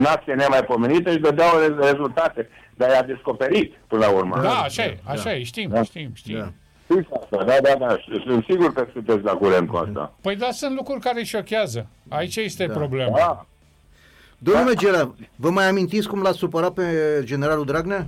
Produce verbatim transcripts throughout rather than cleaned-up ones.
nație nemaipomenită și dădeau rezultate, dar i-a descoperit până la urmă. Da, așa e, așa e, știm, da. știm, știm. Da. Da, da, da, sunt sigur că sunteți la curent cu asta. Păi da, sunt lucruri care șochează. Aici este da. problema. Da. Domnul Megera, vă mai amintiți cum l-a supărat pe generalul Dragnea?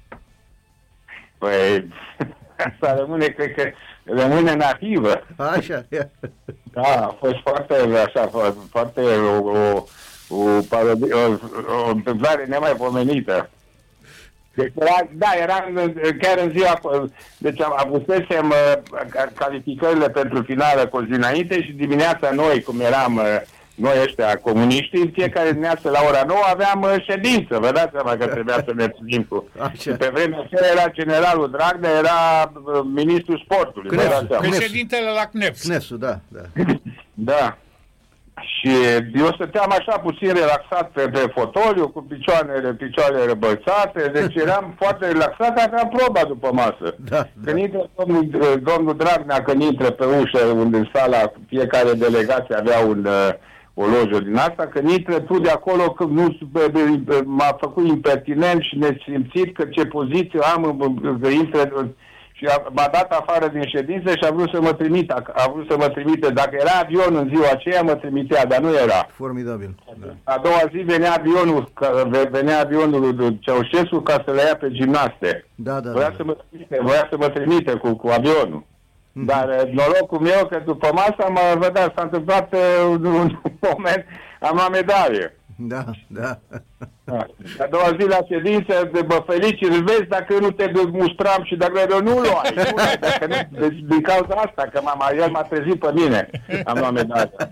Păi, asta rămâne, cred că rămâne nativă. Așa, da, a fost foarte, așa, foarte o, o, o, parodie, o, o întâmplare nemaipomenită. Deci era, da, era chiar în ziua, deci avusesem calificările pentru finală cu zi înainte și dimineața noi, cum eram noi ăștia comuniștii, în fiecare dimineață la ora nouă aveam ședință, vă dați seama că trebuia să ne ținem cu. Și pe vremea aceea era generalul Dragnea, era ministrul sportului. Președintele la C N E P S. C N E P S-ul, da, da. Da. Și eu stăteam așa puțin relaxat pe, pe fotoliu, cu picioarele, picioarele răbălțate, deci eram foarte relaxat, aveam proba după masă. Da, când da. intră domnul, domnul Dragnea, când intră pe ușă, unde în sala, fiecare delegație avea un, o lojă din asta, când intră tu de acolo, că nu m-a făcut impertinent și nesimțit că ce poziție am, că intră... Și m-a dat afară din ședință și a vrut să mă trimite, a vrut să mă trimite. Dacă era avion în ziua aceea, mă trimitea, dar nu era. Formidabil. Da. A doua zi venea avionul, venea avionul lui Ceaușescu ca să le ia pe gimnaste. Da, da, voia, da. Să mă trimite, voia să mă trimite cu, cu avionul. Mm-hmm. Dar norocul meu că după masă, mă vedea, s-a întâmplat un, un moment, am luat medalie. Da, da. A doua zi la ședință, de mă felicit, vezi dacă nu te mustram și dacă eu nu luai. Nu, dacă nu, deci, din cauza asta, că mama, el m-a trezit pe mine. Am luat medalia.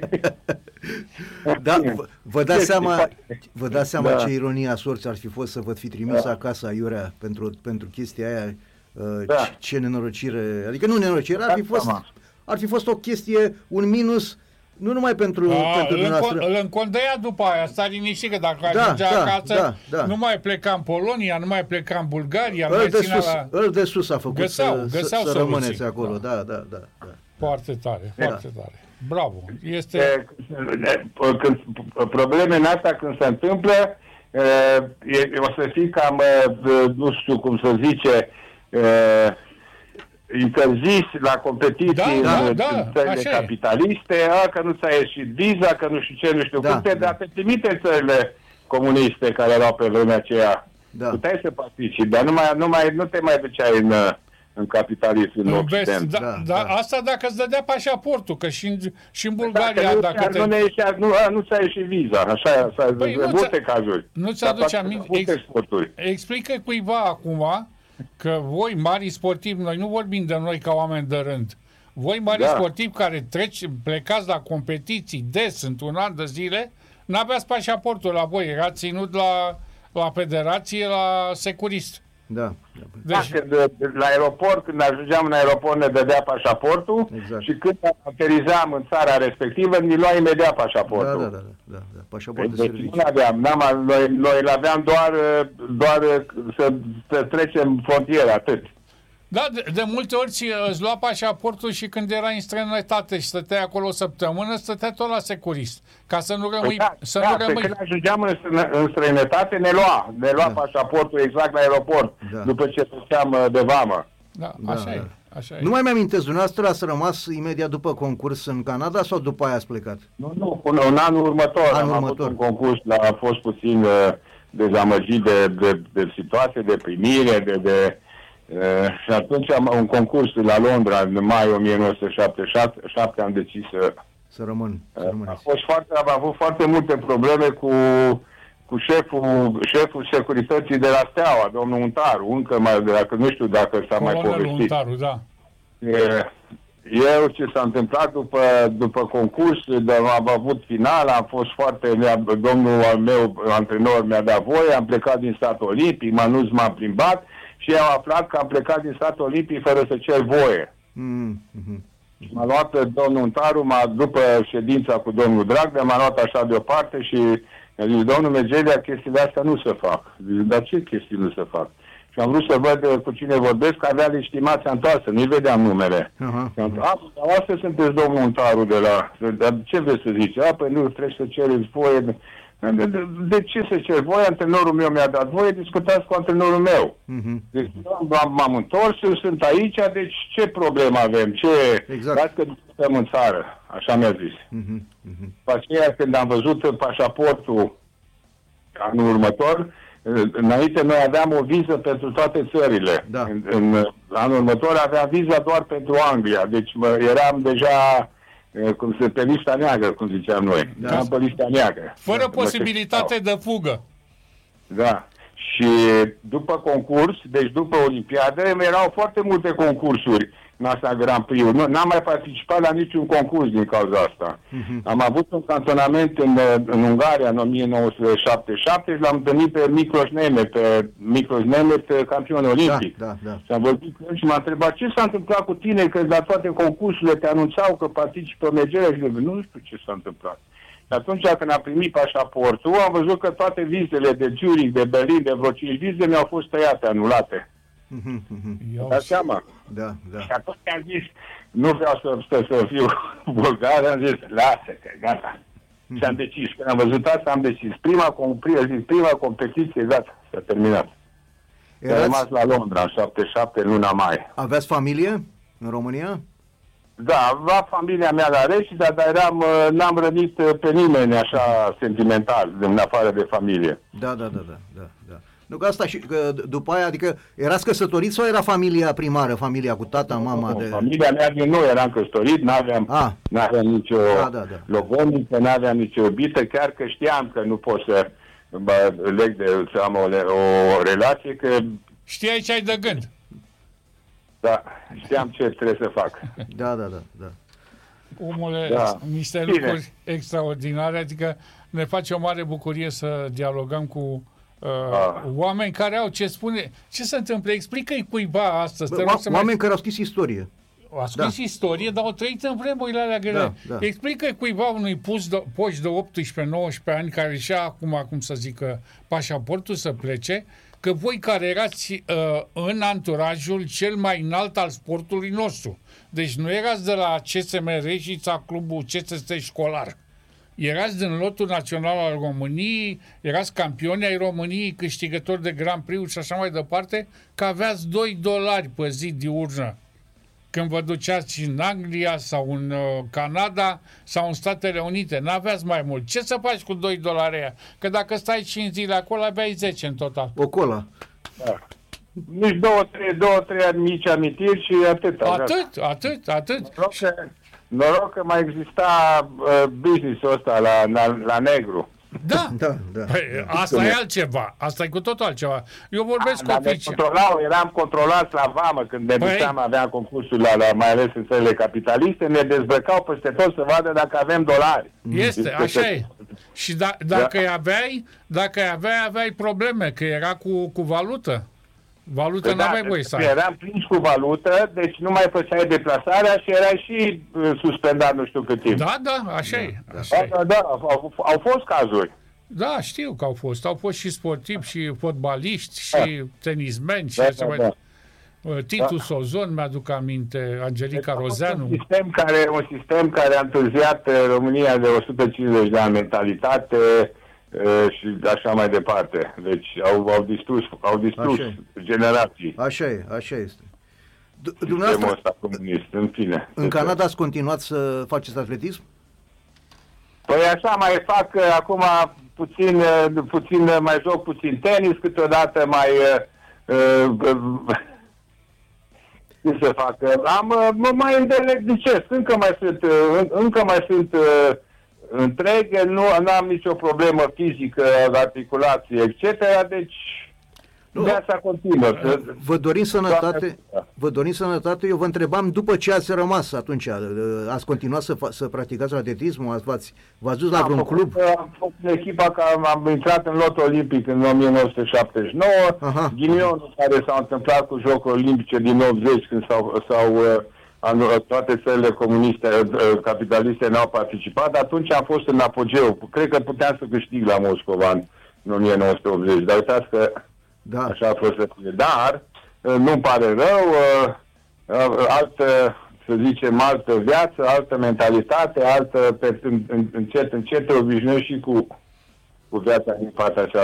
Da, vă, vă dați seama, vă dați seama da. ce ironia a sorții ar fi fost să vă fi trimis da. acasă aiurea pentru, pentru chestia aia. Uh, da. ce, ce nenorocire, adică nu nenorocire, ar fi fost, ar fi fost o chestie, un minus. Nu numai pentru, A, pentru dumneavoastră. Îl încondăia după aia, sta liniștit că dacă da, ajungea da, acasă, da, da. nu mai pleca în Polonia, nu mai pleca în Bulgaria. Îl de, ținea sus, la... îl de sus a făcut găseau, să, găseau să, să rămâneți acolo. Da, da, da. da, da. Foarte tare, da. foarte tare. Bravo. Este... Când, problemele în asta când se întâmplă, e, o să fie cam, nu știu cum să zice, interzis la competiții da, în da, țările da, capitaliste, a, că nu ți-a ieșit viza, că nu știu ce, nu știu da, câte, da. dar te trimite țările comuniste care erau pe vremea aceea. Da. Puteai să participi, dar nu, mai, nu, mai, nu te mai duceai în, în capitalism, în, în Occident. Da, da, da, da. Asta dacă îți dădea pașaportul, că și în, și în Bulgaria... Dacă nu, dacă te... nu, ne ieșea, nu, nu ți-a ieșit viza, așa, așa păi în multe cazuri. Nu ți-aduce aminte? Ex, explică cuiva acum că voi, mari sportivi, noi nu vorbim de noi ca oameni de rând, voi, mari da. sportivi care treci, plecați la competiții des, într-un an de zile, n-aveați pașaportul la voi, erați ținut la, la federație, la securist. Da. Deci, da, când, la aeroport, când ajungeam în aeroport, ne dădea pașaportul exact. Și când aterizam în țara respectivă, ne lua imediat pașaportul. Da, da, da. da, da. Pașaportul deci, deci nu aveam, n-am, noi, noi l-aveam doar, doar să, să trecem frontiera, atât. Da, de, de multe ori îți lua pașaportul și când era în străinătate și stăteai acolo o săptămână, stăteai tot la securist, ca să nu rămâi... Da, să da, nu rămâi... când ajungeam în, în străinătate, ne lua, ne lua da. pașaportul exact la aeroport, da. după ce treceam de vamă. Da, așa da, e. Da. Așa nu e. mai mi-amintesc, dumneavoastră ați rămas imediat după concurs în Canada sau după aia ați plecat? Nu, nu, până în anul următor anul am următor. avut un concurs, dar a fost puțin uh, dezamăgit de, de, de situație, de primire, de... de Uh, și atunci am un concurs la Londra în mai o mie nouă sute șaptezeci și șapte, am decis să, să rămân. Să uh, a fost foarte, am avut foarte multe probleme cu, cu șeful, șeful securității de la Steaua, domnul Untaru, încă mai, dacă nu știu dacă s-a mai povestit. Untaru, da. Uh, eu ce s-a întâmplat după, după concurs, am avut final, am fost foarte, domnul al meu antrenor mi-a dat voie, am plecat din statul olimpic, m-am m-am plimbat. Și am aflat că am plecat din statul olimpic fără să cer voie. Mm-hmm. M-a luat pe domnul Untaru, m-a, după ședința cu domnul Dragnea, m-a luat așa deoparte și mi-a zis, domnul Megelia, chestiile astea nu se fac. Zic, dar ce chestii nu se fac? Și am vrut să văd cu cine vorbesc, că avea legitimația întoarsă, nu-i vedeam numele. Uh-huh. Și am zis, a, astea sunteți domnul Untaru de la... Dar ce vreți să zice? A, păi nu, trebuie să cereți voie... De, de, de ce să cer? Voi, antrenorul meu mi-a dat voie, discutați cu antrenorul meu. Uh-huh. Deci m-am, m-am întors, eu sunt aici, deci ce problemă avem? Ce... Exact. Dați că discutăm în țară, așa mi-a zis. Uh-huh. Uh-huh. După aceea, când am văzut pașaportul anul următor, înainte noi aveam o viză pentru toate țările. Da. În, în anul următor aveam viza doar pentru Anglia, deci mă, eram deja... cum se, pe lista neagră, cum ziceam noi. Da. Eram pe lista neagră. Fără da, posibilitate de fugă. Da. Și după concurs, deci după Olimpiadă, erau foarte multe concursuri în asta Grand Prix. Nu, n-am mai participat la niciun concurs din cauza asta. Uh-huh. Am avut un cantonament în, în Ungaria în o mie nouă sute șaptezeci și șapte și l-am întâlnit pe Miklos Nemeth, pe Miklos Nemeth, campion olimpic. Da, da, da. Și am vorbit cu el și m-a întrebat ce s-a întâmplat cu tine, că la toate concursurile te anunțau că participă mergerea și nu știu ce s-a întâmplat. Și atunci când am primit pașaportul, am văzut că toate vizele de Zurich, de Berlin, de vreo cinci vize mi-au fost tăiate, anulate. Mm-hmm. Dați seama? Da, da. Și atunci am zis, nu vreau să, să, să fiu vulgar, am zis, lasă-te, gata. Mm-hmm. Și am decis, când am văzut asta, am decis. Prima, prima, zis, prima competiție, gata, s-a terminat. Erați... Am rămas la Londra, în șaptezeci și șapte, luna mai. Aveați familie în România? Da, avea familia mea la Reșița, dar eram, n-am rănit pe nimeni așa sentimental, în afară de familie. Da, da, da, da, da, da. Nu că asta și că după aia, adică erați căsătoriți sau era familia primară, familia cu tata, mama? Nu, de... familia mea din nou eram căsătorit, n-aveam, ah. n-aveam nicio da, da, da. logodnică, n-aveam nicio iubită, chiar că știam că nu pot să bă, leg de, să am o, o relație, că... Știai ce ai de gând. Da, știam ce trebuie să fac. Da, da, da, da. Omule, da. niște Bine. lucruri extraordinare, adică ne face o mare bucurie să dialogăm cu uh, ah. oameni care au ce spune. Ce se întâmplă? Explică-i cuiva astăzi. Bă, o- oameni mai... care au scris istorie. Au scris da. istorie, dar au trăit în vremurile alea grele. Da, da. Explică-i cuiva unui puș de, poș de optsprezece nouăsprezece ani care și acum, cum să zică, pașaportul să plece, că voi care erați uh, în anturajul cel mai înalt al sportului nostru. Deci nu erați de la C S M Reșița, clubul C S S școlar. Erați din lotul național al României, erați campioni ai României, câștigători de Grand Prix și așa mai departe, că aveați doi dolari pe zi diurnă când vă duceați în Anglia sau în uh, Canada sau în Statele Unite. N-aveați mai mult. Ce să faci cu doi dolari aia? Că dacă stai cinci zile acolo, aveai zece în total. O cola. Da. Nici două, trei, două, trei mici amintiri și atât. Atât, atât, atât. Noroc că, noroc că mai exista uh, business-ul ăsta la, la, la negru. Da, da, da. Păi, asta e altceva. Asta e cu totul altceva. Eu vorbesc cu oficial. Eram controlați la vamă când ne păi... duceam, aveam concursul la, la, mai ales în țările capitaliste, ne dezbrăcau peste tot să vadă dacă avem dolari. Este, așa e. Și da, dacă da. aveai, dacă aveai, aveai probleme, că era cu, cu valută. Valută păi n-aveai da, voie să ai. Eram prins cu valută, deci nu mai făceai deplasarea și erai și uh, suspendat nu știu cât timp. Da, da, așa e. Da, da, da, da au, au fost cazuri. Da, știu că au fost. Au fost și sportivi, și fotbaliști, și da. tenismeni, și da, da, mai... Da. Titu da. Sozon, mi-aduc aminte, Angelica deci, Rozeanu. Un sistem, care, un sistem care a întârziat România de o sută cincizeci de ani, mentalitate și așa mai departe. Deci au, au distrus, au distrus așa generații. Așa e, așa este. Sistemul ăsta comunist, în fine. În Canada ați continuat să faceți atletism? Păi așa mai fac acum puțin, puțin mai joc puțin tenis, câteodată mai ce să fac? Am, mă mai îndelegnicesc, încă mai sunt, încă mai sunt întreg, nu, nu am nicio problemă fizică, articulație, et cetera. Deci viața continuă. Vă dorim sănătate, vă dorim sănătate. Eu vă întrebam după ce ați rămas atunci, ați continuat să, să practicați atletismul, v-ați, v-ați dus la vreun am club? Făcut, am făcut echipa că am, am intrat în lot olimpic în o mie nouă sute șaptezeci și nouă, ghinionul care s-a întâmplat cu Jocurile Olimpice din optzeci, când s-au, s-au toate țările comuniste, capitaliste n-au participat, atunci am fost în apogeu. Cred că puteam să câștig la Moscova în o mie nouă sute optzeci, dar uitați că da. așa a fost. Dar nu-mi pare rău, altă, să zicem, altă viață, altă mentalitate, altă, încet, încet te obișnuiești și cu, cu viața din partea